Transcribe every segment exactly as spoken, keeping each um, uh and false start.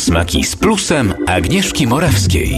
Smaki z plusem Agnieszki Morawskiej.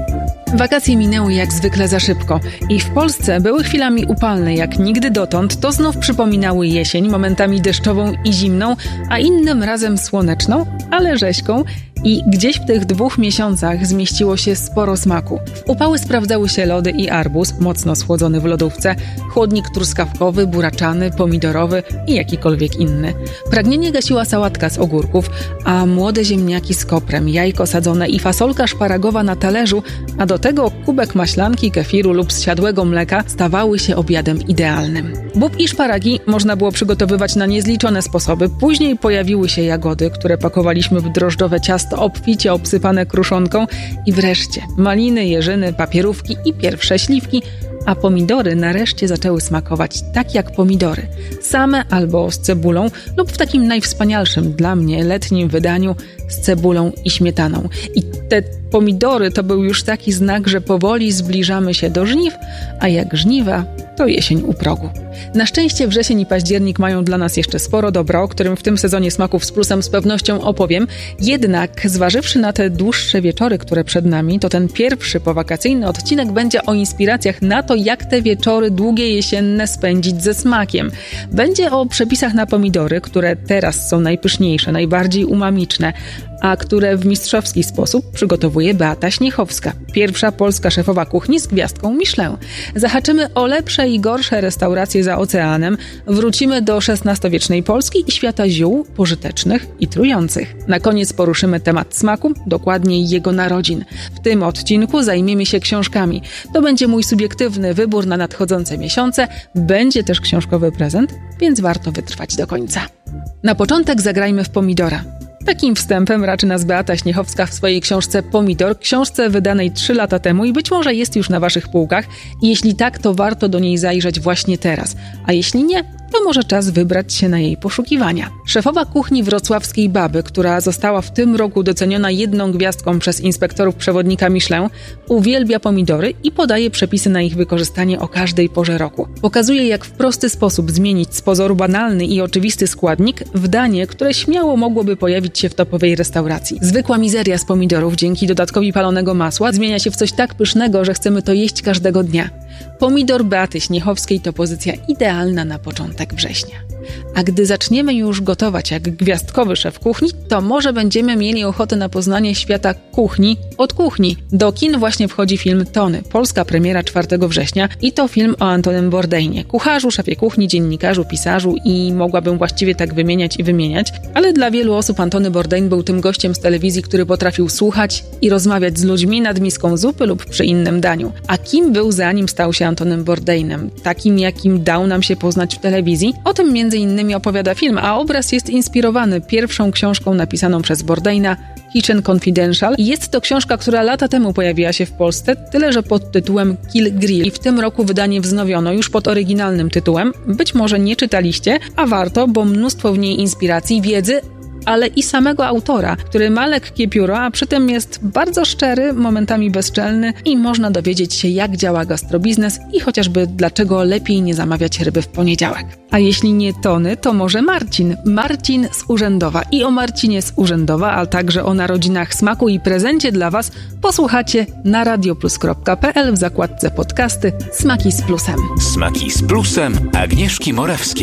Wakacje minęły jak zwykle za szybko i w Polsce były chwilami upalne jak nigdy dotąd, to znów przypominały jesień, momentami deszczową i zimną, a innym razem słoneczną, ale rzeźką. I gdzieś w tych dwóch miesiącach zmieściło się sporo smaku. W upały sprawdzały się lody i arbuz, mocno schłodzony w lodówce, chłodnik truskawkowy, buraczany, pomidorowy i jakikolwiek inny. Pragnienie gasiła sałatka z ogórków, a młode ziemniaki z koprem, jajko sadzone i fasolka szparagowa na talerzu, a do tego kubek maślanki, kefiru lub zsiadłego mleka stawały się obiadem idealnym. Bób i szparagi można było przygotowywać na niezliczone sposoby. Później pojawiły się jagody, które pakowaliśmy w drożdżowe ciasto obficie obsypane kruszonką i wreszcie maliny, jeżyny, papierówki i pierwsze śliwki, a pomidory nareszcie zaczęły smakować tak jak pomidory, same albo z cebulą lub w takim najwspanialszym dla mnie letnim wydaniu z cebulą i śmietaną. I te pomidory to był już taki znak, że powoli zbliżamy się do żniw, a jak żniwa, to jesień u progu. Na szczęście wrzesień i październik mają dla nas jeszcze sporo dobra, o którym w tym sezonie Smaków z Plusem z pewnością opowiem. Jednak zważywszy na te dłuższe wieczory, które przed nami, to ten pierwszy powakacyjny odcinek będzie o inspiracjach na to, jak te wieczory długie jesienne spędzić ze smakiem. Będzie o przepisach na pomidory, które teraz są najpyszniejsze, najbardziej umamiczne, a które w mistrzowski sposób przygotowuje Beata Śniechowska, pierwsza polska szefowa kuchni z gwiazdką Michelin. Zahaczymy o lepsze i gorsze restauracje za oceanem, wrócimy do szesnastowiecznej Polski i świata ziół pożytecznych i trujących. Na koniec poruszymy temat smaku, dokładniej jego narodzin. W tym odcinku zajmiemy się książkami. To będzie mój subiektywny wybór na nadchodzące miesiące, będzie też książkowy prezent, więc warto wytrwać do końca. Na początek zagrajmy w pomidora. Takim wstępem raczy nas Beata Śniechowska w swojej książce Pomidor, książce wydanej trzy lata temu i być może jest już na waszych półkach. I jeśli tak, to warto do niej zajrzeć właśnie teraz. A jeśli nie, to może czas wybrać się na jej poszukiwania. Szefowa kuchni wrocławskiej Baby, która została w tym roku doceniona jedną gwiazdką przez inspektorów przewodnika Michelin, uwielbia pomidory i podaje przepisy na ich wykorzystanie o każdej porze roku. Pokazuje, jak w prosty sposób zmienić z pozoru banalny i oczywisty składnik w danie, które śmiało mogłoby pojawić się w topowej restauracji. Zwykła mizeria z pomidorów dzięki dodatkowi palonego masła zmienia się w coś tak pysznego, że chcemy to jeść każdego dnia. Pomidor Beaty Śniechowskiej to pozycja idealna na początek września. A gdy zaczniemy już gotować jak gwiazdkowy szef kuchni, to może będziemy mieli ochotę na poznanie świata kuchni od kuchni. Do kin właśnie wchodzi film Tony, polska premiera czwartego września i to film o Antonym Bourdainie, kucharzu, szefie kuchni, dziennikarzu, pisarzu i mogłabym właściwie tak wymieniać i wymieniać, ale dla wielu osób Antony Bourdain był tym gościem z telewizji, który potrafił słuchać i rozmawiać z ludźmi nad miską zupy lub przy innym daniu. A kim był zanim stał się Antonym Bourdainem? Takim, jakim dał nam się poznać w telewizji? O tym między innymi opowiada film, a obraz jest inspirowany pierwszą książką napisaną przez Bourdaina, Kitchen Confidential. Jest to książka, która lata temu pojawiła się w Polsce, tyle że pod tytułem Kill Grill. I w tym roku wydanie wznowiono już pod oryginalnym tytułem. Być może nie czytaliście, a warto, bo mnóstwo w niej inspiracji, wiedzy, ale i samego autora, który ma lekkie pióro, a przy tym jest bardzo szczery, momentami bezczelny i można dowiedzieć się, jak działa gastrobiznes i chociażby dlaczego lepiej nie zamawiać ryby w poniedziałek. A jeśli nie Tony, to może Marcin. Marcin z Urzędowa. I o Marcinie z Urzędowa, a także o narodzinach smaku i prezencie dla was posłuchacie na radioplus kropka pe el w zakładce podcasty Smaki z Plusem. Smaki z Plusem Agnieszki Morawskiej.